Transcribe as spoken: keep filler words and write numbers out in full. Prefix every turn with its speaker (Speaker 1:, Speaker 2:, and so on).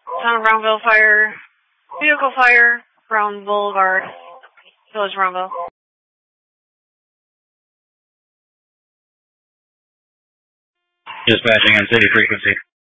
Speaker 1: Town of Brownville Fire. Vehicle fire. Brown Boulevard. Village Brownville.
Speaker 2: Dispatching on city frequency.